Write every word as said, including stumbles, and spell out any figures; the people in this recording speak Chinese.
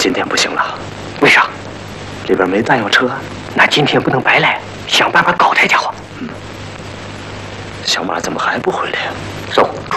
今天不行了。 为啥？ 里边没弹药车。 那今天不能白来，想办法搞他家伙。 嗯。小马怎么还不回来呀？ 走，出